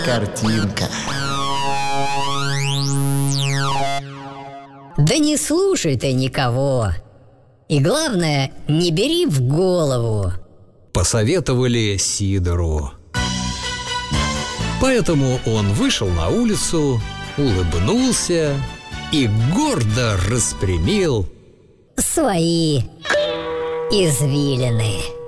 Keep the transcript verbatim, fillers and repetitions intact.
Картинка. Да не слушай ты никого. И главное, не бери в голову. Посоветовали Сидору. Поэтому он вышел на улицу, улыбнулся и гордо распрямил свои извилины.